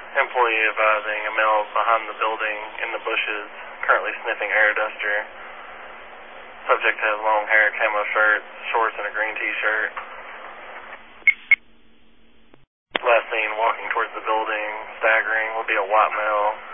employee advising a male behind the building in the bushes, currently sniffing air duster. Subject has long hair, camo shirt, shorts, and a green t-shirt. Last seen walking towards the building, staggering, will be a white male.